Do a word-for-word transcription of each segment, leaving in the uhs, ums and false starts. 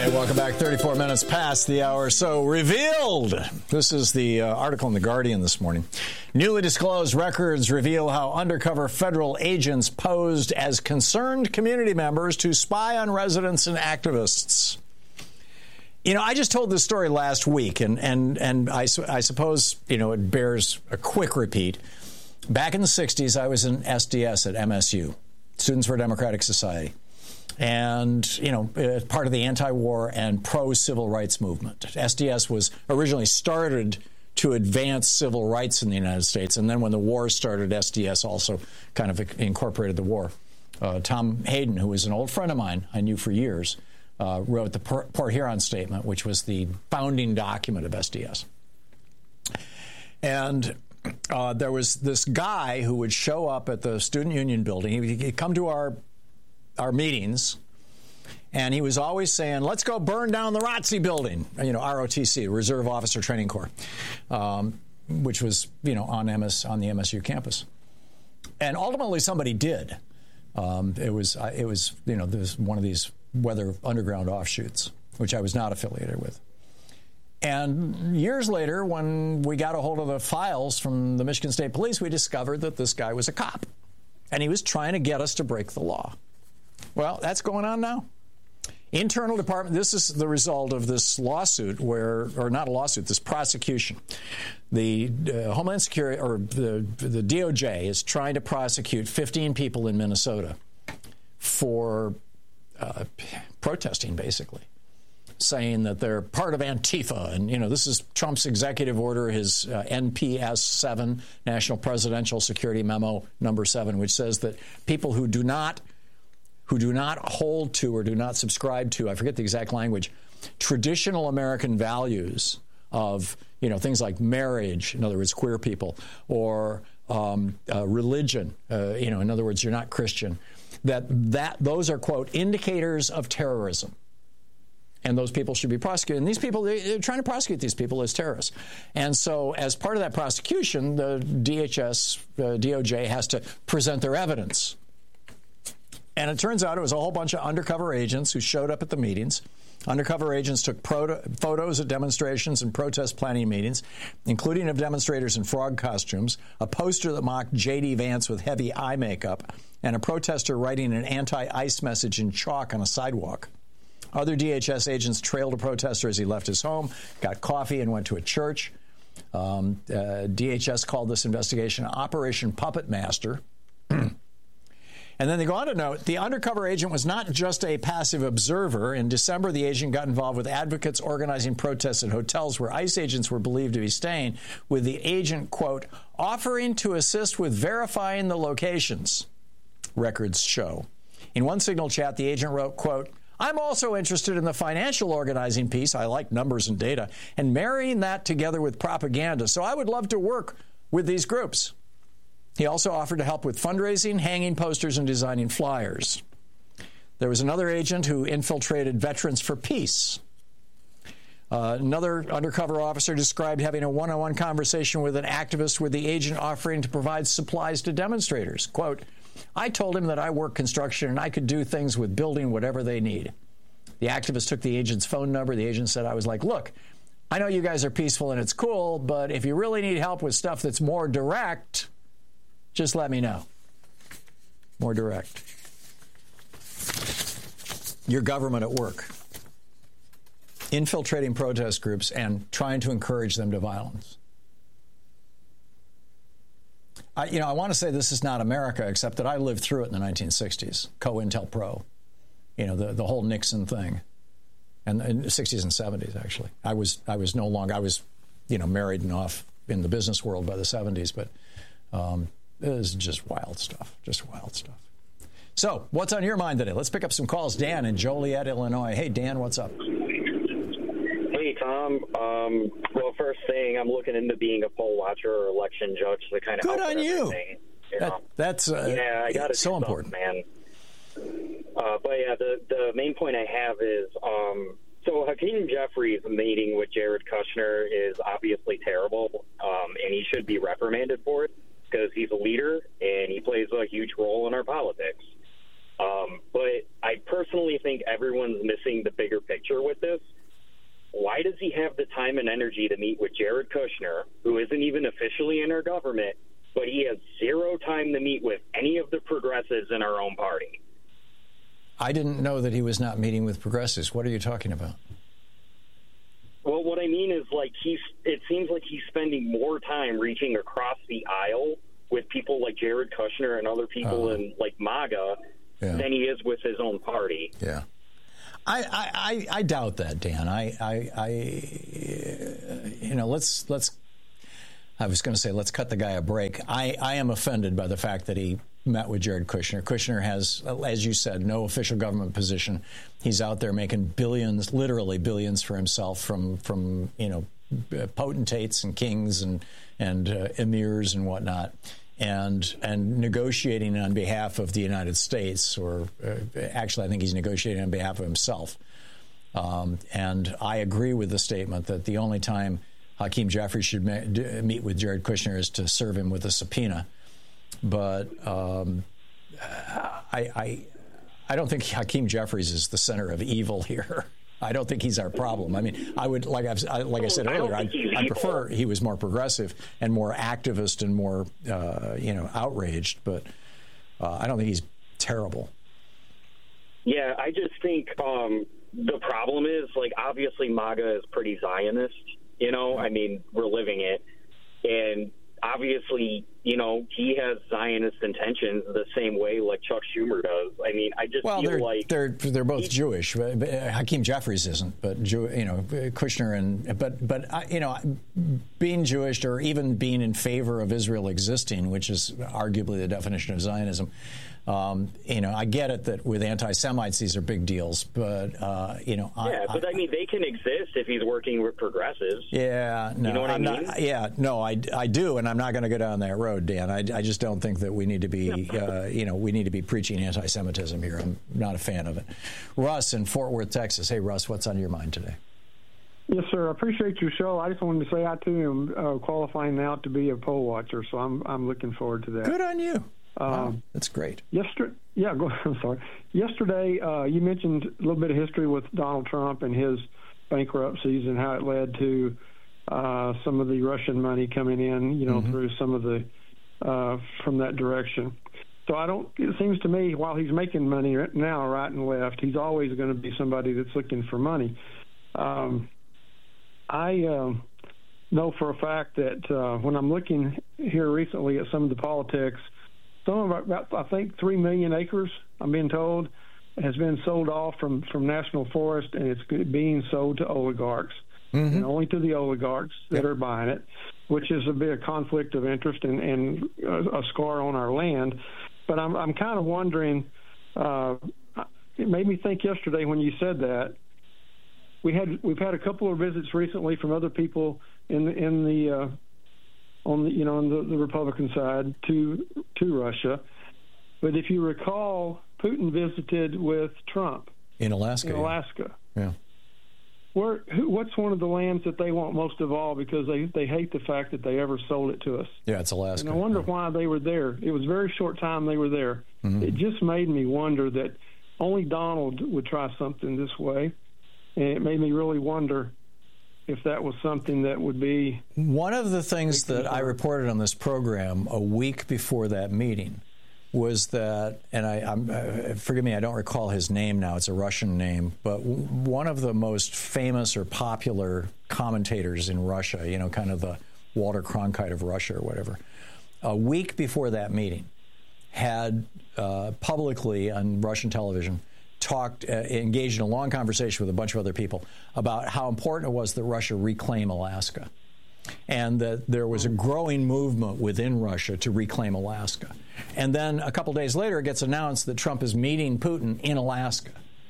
Hey, welcome back. thirty-four minutes past the hour. So, revealed. This is the uh, article in The Guardian this morning. Newly disclosed records reveal how undercover federal agents posed as concerned community members to spy on residents and activists. You know, I just told this story last week, and, and, and I, I suppose, you know, it bears a quick repeat. Back in the sixties, I was in S D S at M S U, Students for a Democratic Society. And, you know, part of the anti-war and pro-civil rights movement. S D S was originally started to advance civil rights in the United States. And then when the war started, S D S also kind of incorporated the war. Uh, Tom Hayden, who was an old friend of mine, I knew for years, uh, wrote the Port Huron Statement, which was the founding document of S D S. And uh, there was this guy who would show up at the Student Union building. He would come to our our meetings, and he was always saying, let's go burn down the R O T C building, you know, R O T C, Reserve Officer Training Corps, um, which was, you know, on M S on the M S U campus. And ultimately somebody did. Um, it was, uh, it was, you know, there was one of these weather underground offshoots, which I was not affiliated with. And years later, when we got a hold of the files from the Michigan State Police, we discovered that this guy was a cop, and he was trying to get us to break the law. Well, that's going on now. Internal Department, this is the result of this lawsuit where, or not a lawsuit, this prosecution. The uh, Homeland Security, or the, the D O J is trying to prosecute fifteen people in Minnesota for uh, protesting, basically, saying that they're part of Antifa. And, you know, this is Trump's executive order, his uh, N P S seven, National Presidential Security Memo number seven, which says that people who do not who do not hold to or do not subscribe to, I forget the exact language, traditional American values of, you know, things like marriage, in other words, queer people, or um, uh, religion, uh, you know, in other words, you're not Christian, that, that those are, quote, indicators of terrorism. And those people should be prosecuted. And these people, they're trying to prosecute these people as terrorists. And so as part of that prosecution, the D H S, uh, D O J has to present their evidence. And it turns out it was a whole bunch of undercover agents who showed up at the meetings. Undercover agents took proto- photos at demonstrations and protest planning meetings, including of demonstrators in frog costumes, a poster that mocked J D. Vance with heavy eye makeup, and a protester writing an anti-ICE message in chalk on a sidewalk. Other D H S agents trailed a protester as he left his home, got coffee, and went to a church. Um, uh, D H S called this investigation Operation Puppet Master. And then they go on to note, the undercover agent was not just a passive observer. In December, the agent got involved with advocates organizing protests at hotels where ICE agents were believed to be staying, with the agent, quote, offering to assist with verifying the locations, records show. In one Signal chat, the agent wrote, quote, I'm also interested in the financial organizing piece. I like numbers and data, and marrying that together with propaganda. So I would love to work with these groups. He also offered to help with fundraising, hanging posters, and designing flyers. There was another agent who infiltrated Veterans for Peace. Uh, another undercover officer described having a one-on-one conversation with an activist, with the agent offering to provide supplies to demonstrators. Quote, I told him that I work construction and I could do things with building whatever they need. The activist took the agent's phone number. The agent said, I was like, look, I know you guys are peaceful and it's cool, but if you really need help with stuff that's more direct, just let me know. More direct. Your government at work. Infiltrating protest groups and trying to encourage them to violence. I, you know, I want to say this is not America, except that I lived through it in the nineteen sixties. COINTELPRO. You know, the, the whole Nixon thing. And in the sixties and seventies, actually. I was I was no longer, I was, you know, married and off in the business world by the seventies, but um, it was just wild stuff, just wild stuff. So, what's on your mind today? Let's pick up some calls. Dan in Joliet, Illinois. Hey, Dan, what's up? Hey, Tom. Um, well, first thing, I'm looking into being a poll watcher or election judge to kind of Good help on you. you that, know? That's uh, yeah, I got so important, man. Uh, but yeah, the the main point I have is um, so Hakeem Jeffries' meeting with Jared Kushner is obviously terrible, um, and he should be reprimanded for it because he's a leader and he plays a huge role in our politics. Um, but I personally think everyone's missing the bigger picture with this. Why does he have the time and energy to meet with Jared Kushner, who isn't even officially in our government, but he has zero time to meet with any of the progressives in our own party? I didn't know that he was not meeting with progressives. What are you talking about? Well, what I mean is, like, he's. It seems like he's spending more time reaching across the aisle with people like Jared Kushner and other people uh, in, like, MAGA yeah. than he is with his own party. Yeah. I, I, I doubt that, Dan. I, I, I, you know, let's, let's, I was going to say, let's cut the guy a break. I, I am offended by the fact that he met with Jared Kushner. Kushner has, as you said, no official government position. He's out there making billions, literally billions for himself from, from, you know, potentates and kings and, and uh, emirs and whatnot. And and negotiating on behalf of the United States, or uh, actually I think he's negotiating on behalf of himself. Um, and I agree with the statement that the only time Hakeem Jeffries should ma- d- meet with Jared Kushner is to serve him with a subpoena. But um, I, I I don't think Hakeem Jeffries is the center of evil here. I don't think he's our problem. I mean, I would, like I've, I, like I said earlier, I, I prefer he was more progressive and more activist and more, uh, you know, outraged. But uh, I don't think he's terrible. Yeah, I just think um, the problem is, like, obviously MAGA is pretty Zionist. You know, I mean, we're living it. And obviously, you know, he has Zionist intentions the same way like Chuck Schumer does. I mean, I just well, feel they're, like they're they're both Jewish. Hakeem Jeffries isn't, but Jew, you know, Kushner and but but you know, being Jewish or even being in favor of Israel existing, which is arguably the definition of Zionism. Um, you know, I get it that with anti-Semites these are big deals, but uh, you know, yeah, I, but I, I mean they can exist if he's working with progressives. Yeah, no, you know what I'm I mean? Not, yeah, no, I, I do, and I'm not going to go down that road, Dan. I, I just don't think that we need to be, uh, you know, we need to be preaching anti-Semitism here. I'm not a fan of it. Russ in Fort Worth, Texas. Hey, Russ, what's on your mind today? Yes, sir. I appreciate your show. I just wanted to say I too am uh, qualifying now to be a poll watcher, so I'm I'm looking forward to that. Good on you. Um, wow, that's great. Yesterday, yeah, go, I'm sorry. Yesterday, uh, you mentioned a little bit of history with Donald Trump and his bankruptcies and how it led to uh, some of the Russian money coming in, you know, mm-hmm. through some of the uh, from that direction. So I don't. It seems to me, while he's making money now, right and left, he's always going to be somebody that's looking for money. Um, I uh, know for a fact that uh, when I'm looking here recently at some of the politics. Some of our, about, I think, three million acres, I'm being told, has been sold off from, from National Forest, and it's being sold to oligarchs, mm-hmm. and only to the oligarchs that yep. are buying it, which is a bit of conflict of interest and, and a, a scar on our land. But I'm, I'm kind of wondering, uh, it made me think yesterday when you said that, we had, we've had a couple of visits recently from other people in the, in the uh, on the, you know, on the, the Republican side to to Russia. But if you recall, Putin visited with Trump in Alaska. In Alaska. Yeah. Where, who, what's one of the lands that they want most of all because they, they hate the fact that they ever sold it to us? Yeah, it's Alaska. And I wonder yeah. why they were there. It was a very short time they were there. Mm-hmm. It just made me wonder that only Donald would try something this way. And it made me really wonder if that was something that would be... One of the things that I reported on this program a week before that meeting was that, and I, I'm, uh, forgive me, I don't recall his name now, it's a Russian name, but w- one of the most famous or popular commentators in Russia, you know, kind of the Walter Cronkite of Russia or whatever, a week before that meeting had uh, publicly on Russian television talked, uh, engaged in a long conversation with a bunch of other people about how important it was that Russia reclaim Alaska, and that there was a growing movement within Russia to reclaim Alaska. And then a couple days later, it gets announced that Trump is meeting Putin in Alaska.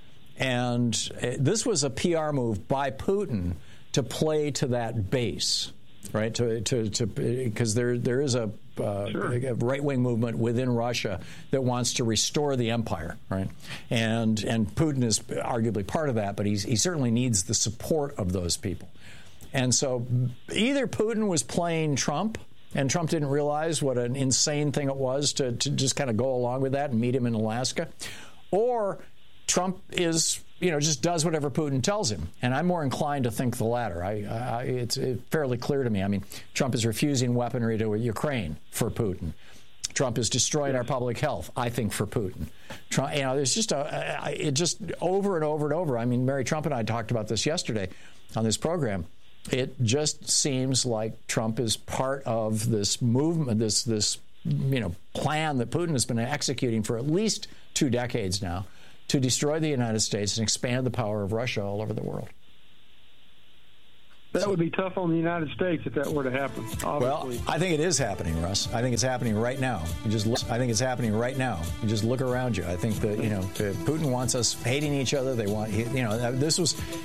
And uh, this was a P R move by Putin to play to that base, right? To to to because there there is a, uh, sure. a right-wing movement within Russia that wants to restore the empire, right? And and Putin is arguably part of that, but he's, he certainly needs the support of those people. And so either Putin was playing Trump, and Trump didn't realize what an insane thing it was to, to just kind of go along with that and meet him in Alaska, or Trump is, you know, just does whatever Putin tells him. And I'm more inclined to think the latter. I, I, it's fairly clear to me. I mean, Trump is refusing weaponry to Ukraine for Putin. Trump is destroying our public health, I think, for Putin. Trump, you know, there's just a, it just over and over and over. I mean, Mary Trump and I talked about this yesterday on this program. It just seems like Trump is part of this movement, this this you know plan that Putin has been executing for at least two decades now to destroy the United States and expand the power of Russia all over the world. That would be tough on the United States if that were to happen. Obviously. Well, I think it is happening, Russ. I think it's happening right now. You just look, I think it's happening right now. You just look around you. I think that, you know, Putin wants us hating each other. They want, you know, this was